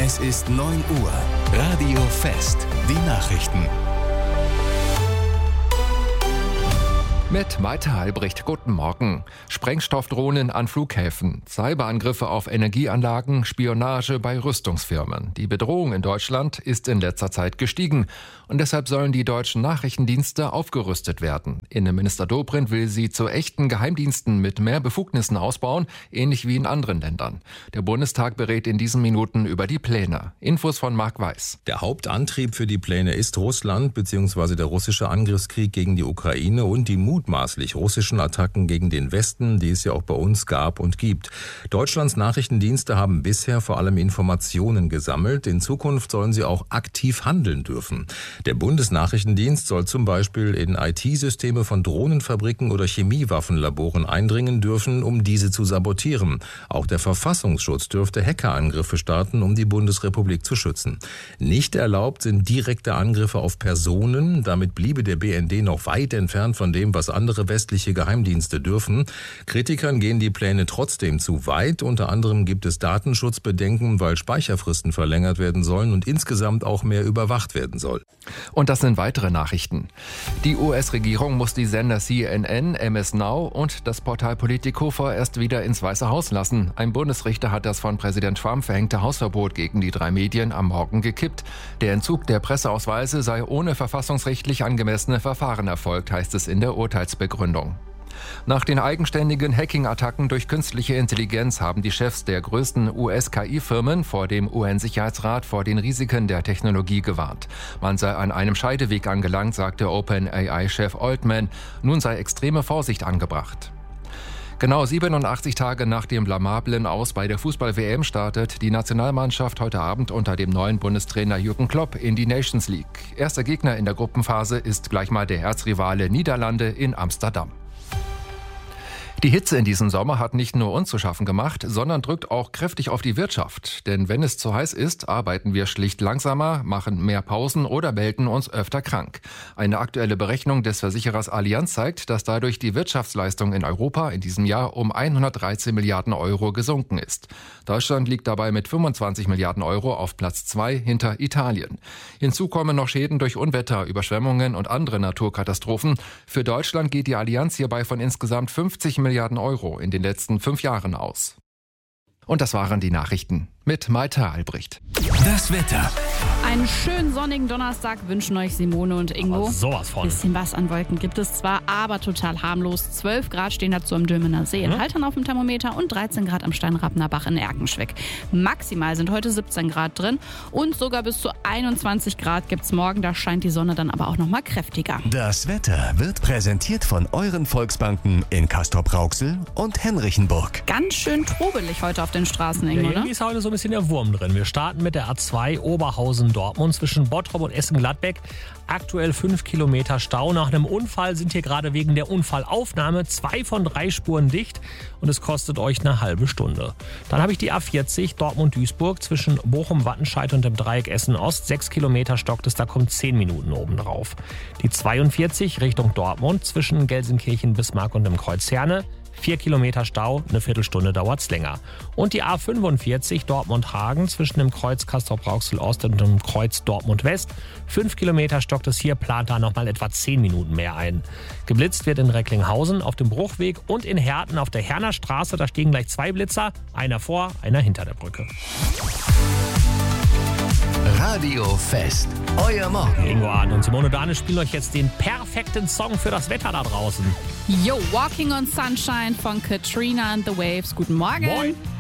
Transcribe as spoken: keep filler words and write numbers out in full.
Es ist neun Uhr. Radio Fest. Die Nachrichten. Mit Malte Albrecht, guten Morgen. Sprengstoffdrohnen an Flughäfen, Cyberangriffe auf Energieanlagen, Spionage bei Rüstungsfirmen. Die Bedrohung in Deutschland ist in letzter Zeit gestiegen und deshalb sollen die deutschen Nachrichtendienste aufgerüstet werden. Innenminister Dobrindt will sie zu echten Geheimdiensten mit mehr Befugnissen ausbauen, ähnlich wie in anderen Ländern. Der Bundestag berät in diesen Minuten über die Pläne. Infos von Marc Weiß. Der Hauptantrieb für die Pläne ist Russland bzw. der russische Angriffskrieg gegen die Ukraine und die mutmaßlich russischen Attacken gegen den Westen, die es ja auch bei uns gab und gibt. Deutschlands Nachrichtendienste haben bisher vor allem Informationen gesammelt. In Zukunft sollen sie auch aktiv handeln dürfen. Der Bundesnachrichtendienst soll zum Beispiel in I T-Systeme von Drohnenfabriken oder Chemiewaffenlaboren eindringen dürfen, um diese zu sabotieren. Auch der Verfassungsschutz dürfte Hackerangriffe starten, um die Bundesrepublik zu schützen. Nicht erlaubt sind direkte Angriffe auf Personen. Damit bliebe der B N D noch weit entfernt von dem, was andere westliche Geheimdienste dürfen. Kritikern gehen die Pläne trotzdem zu weit. Unter anderem gibt es Datenschutzbedenken, weil Speicherfristen verlängert werden sollen und insgesamt auch mehr überwacht werden soll. Und das sind weitere Nachrichten. Die U S-Regierung muss die Sender C N N, M S Now und das Portal Politico vorerst wieder ins Weiße Haus lassen. Ein Bundesrichter hat das von Präsident Trump verhängte Hausverbot gegen die drei Medien am Morgen gekippt. Der Entzug der Presseausweise sei ohne verfassungsrechtlich angemessene Verfahren erfolgt, heißt es in der Urteilsbegründung. Nach den eigenständigen Hacking-Attacken durch künstliche Intelligenz haben die Chefs der größten U S-K I-Firmen vor dem U N-Sicherheitsrat vor den Risiken der Technologie gewarnt. Man sei an einem Scheideweg angelangt, sagte OpenAI-Chef Altman. Nun sei extreme Vorsicht angebracht. Genau siebenundachtzig Tage nach dem blamablen Aus bei der Fußball-W M startet die Nationalmannschaft heute Abend unter dem neuen Bundestrainer Jürgen Klopp in die Nations League. Erster Gegner in der Gruppenphase ist gleich mal der Erzrivale Niederlande in Amsterdam. Die Hitze in diesem Sommer hat nicht nur uns zu schaffen gemacht, sondern drückt auch kräftig auf die Wirtschaft. Denn wenn es zu heiß ist, arbeiten wir schlicht langsamer, machen mehr Pausen oder melden uns öfter krank. Eine aktuelle Berechnung des Versicherers Allianz zeigt, dass dadurch die Wirtschaftsleistung in Europa in diesem Jahr um hundertdreizehn Milliarden Euro gesunken ist. Deutschland liegt dabei mit fünfundzwanzig Milliarden Euro auf Platz zwei hinter Italien. Hinzu kommen noch Schäden durch Unwetter, Überschwemmungen und andere Naturkatastrophen. Für Deutschland geht die Allianz hierbei von insgesamt fünfzig Milliarden Euro in den letzten fünf Jahren aus. Und das waren die Nachrichten mit Malte Albrecht. Das Wetter. Einen schönen sonnigen Donnerstag wünschen euch Simone und Ingo. Aber sowas von. Bisschen was an Wolken gibt es zwar, aber total harmlos. zwölf Grad stehen dazu am Dülmener See in Hm? Haltern auf dem Thermometer und dreizehn Grad am Steinrappner Bach in Erkenschwick. Maximal sind heute siebzehn Grad drin und sogar bis zu einundzwanzig Grad gibt's morgen. Da scheint die Sonne dann aber auch noch mal kräftiger. Das Wetter wird präsentiert von euren Volksbanken in Castrop-Rauxel und Henrichenburg. Ganz schön trubelig heute auf den Straßen, Ja, Ingo, irgendwie ne? ist heute so ein bisschen der Wurm drin. Wir starten mit der A zwei Oberhausen-Dortmund zwischen Bottrop und Essen-Gladbeck. Aktuell fünf Kilometer Stau. Nach einem Unfall sind hier gerade wegen der Unfallaufnahme zwei von drei Spuren dicht und es kostet euch eine halbe Stunde. Dann habe ich die A vierzig Dortmund-Duisburg zwischen Bochum-Wattenscheid und dem Dreieck Essen-Ost. sechs Kilometer stockt es, da kommt zehn Minuten oben drauf. Die zweiundvierzig Richtung Dortmund zwischen Gelsenkirchen-Bismarck und dem Kreuz Herne. Vier Kilometer Stau, eine Viertelstunde dauert's länger. Und die A fünfundvierzig Dortmund-Hagen zwischen dem Kreuz Castrop-Rauxel-Ost und dem Kreuz Dortmund-West. Fünf Kilometer stockt es hier, plant da nochmal etwa zehn Minuten mehr ein. Geblitzt wird in Recklinghausen auf dem Bruchweg und in Herten auf der Herner Straße. Da stehen gleich zwei Blitzer, einer vor, einer hinter der Brücke. Radio Fest. Euer Morgen. Ingo Arndt und Simone Dane spielen euch jetzt den perfekten Song für das Wetter da draußen. Yo, Walking on Sunshine von Katrina and the Waves. Guten Morgen. Moin.